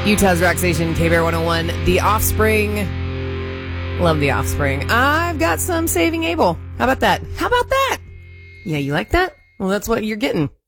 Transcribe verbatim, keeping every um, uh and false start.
Utah's rock station, K-Bear one oh one. The Offspring. Love The Offspring. I've got some Saving Abel. How about that? How about that? Yeah, you like that? Well, that's what you're getting.